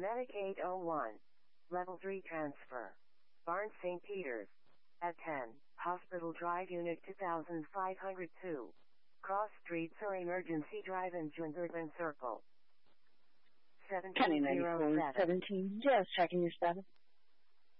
Medic 801. Level 3 transfer. Barnes St. Peter's. At 10, Hospital Drive Unit 2502. Cross Street or Emergency Drive in Jungervan Circle. County 94, 17. Yes, checking your status.